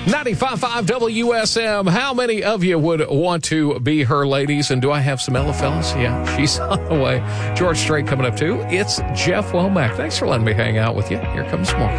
95.5 WSM. How many of you would want to be her, ladies? And do I have some Ella fellas? Yeah, she's on the way. George Strait coming up, too. It's Jeff Womack. Thanks for letting me hang out with you. Here comes more.